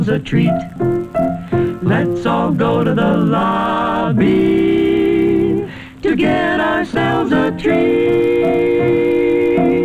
a treat. Let's all go to the lobby to get ourselves a treat.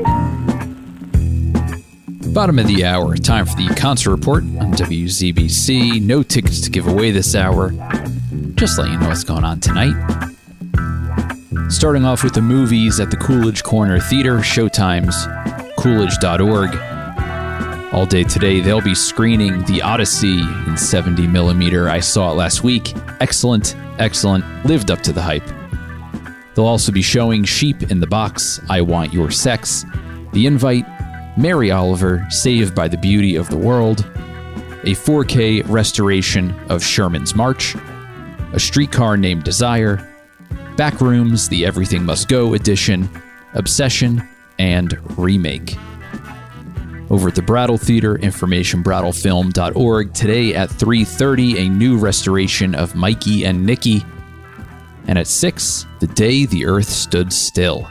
Bottom of the hour, time for the concert report on WZBC. No tickets to give away this hour. Just let you know what's going on tonight. Starting off with the movies at the Coolidge Corner Theater, showtimes, coolidge.org. All day today, they'll be screening The Odyssey in 70mm. I saw it last week. Excellent, excellent. Lived up to the hype. They'll also be showing Sheep in the Box, I Want Your Sex, The Invite, Mary Oliver, Saved by the Beauty of the World, a 4K restoration of Sherman's March, A Streetcar Named Desire, Backrooms, the Everything Must Go edition, Obsession, and Remake. Over at the Brattle Theater, information brattlefilm.org. Today at 3:30, a new restoration of Mikey and Nicky. And at 6, The Day the Earth Stood Still.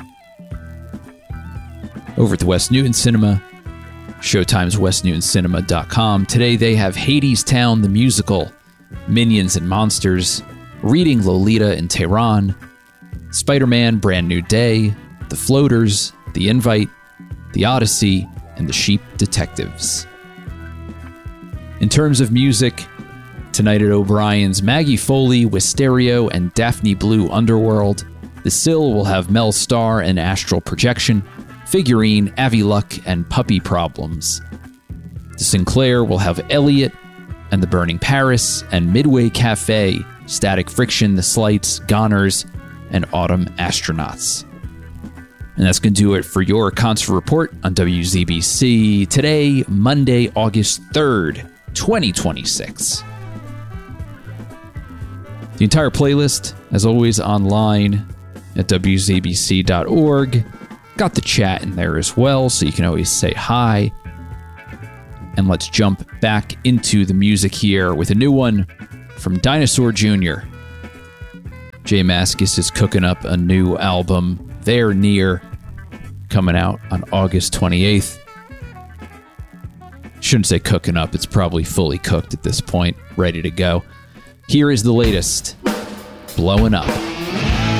Over at the West Newton Cinema, Showtime's westnewtoncinema.com. Today they have Hadestown the Musical, Minions and Monsters, Reading Lolita in Tehran, Spider-Man Brand New Day, The Floaters, The Invite, The Odyssey, and The Sheep Detectives. In terms of music, tonight at O'Brien's, Maggie Foley, Wisterio, and Daphne Blue Underworld. The Sill will have Mel Starr and Astral Projection, Figurine, Avi Luck, and Puppy Problems. The Sinclair will have Elliot and The Burning Paris, and Midway Cafe, Static Friction, The Slights, Goners, and Autumn Astronauts. And that's going to do it for your concert report on WZBC today, Monday, August 3rd, 2026. The entire playlist, as always, online at WZBC.org. Got the chat in there as well, so you can always say hi. And let's jump back into the music here with a new one from Dinosaur Jr. J Mascis is cooking up a new album, They're Near, coming out on August 28th. Shouldn't say cooking up, it's probably fully cooked at this point, ready to go. Here is the latest, Blowing Up.